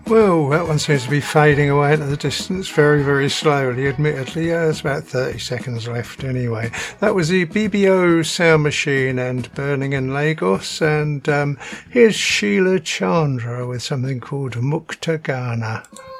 Well, that one seems to be fading away into the distance very, very slowly, admittedly. There's about 30 seconds left anyway. That was the BBO Sound Machine and Burning in Lagos. And here's Sheila Chandra with something called Mukta Gana.